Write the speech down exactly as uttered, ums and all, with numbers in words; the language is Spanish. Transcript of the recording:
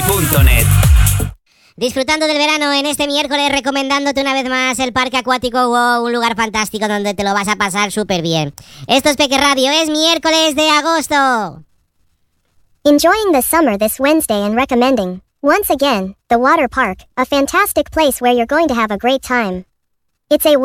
pequeradio punto net. Disfrutando del verano en este miércoles, recomendándote una vez más el Parque Acuático Wow, un lugar fantástico donde te lo vas a pasar súper bien. Esto es Peque Radio, es miércoles de agosto. Enjoying the summer this Wednesday and recommending, once again, the water park, a fantastic place where you're going to have a great time. It's a